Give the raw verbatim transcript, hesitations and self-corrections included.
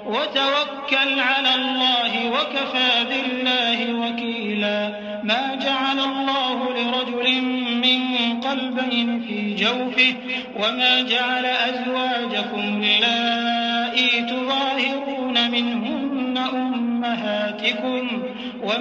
وتوكل على الله وكفى بالله وكيلا ما جعل الله لرجل من قلبين في جوفه وما جعل أزواجكم اللائي تظاهرون منهن أمهاتكم